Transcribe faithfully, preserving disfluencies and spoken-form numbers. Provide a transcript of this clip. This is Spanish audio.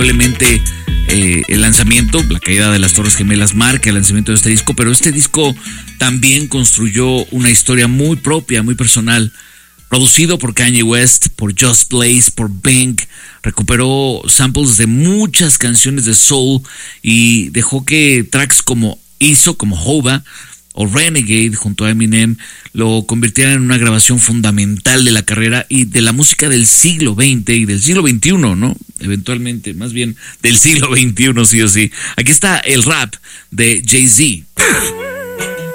Probablemente eh, el lanzamiento, la caída de las Torres Gemelas, marca el lanzamiento de este disco, pero este disco también construyó una historia muy propia, muy personal. Producido por Kanye West, por Just Blaze, por Bank, recuperó samples de muchas canciones de soul y dejó que tracks como Hizo, como Hova o Renegade junto a Eminem lo convirtieran en una grabación fundamental de la carrera y de la música del siglo veinte y del siglo veintiuno, ¿no? Eventualmente, más bien del siglo veintiuno, sí o sí. Aquí está el rap de Jay-Z.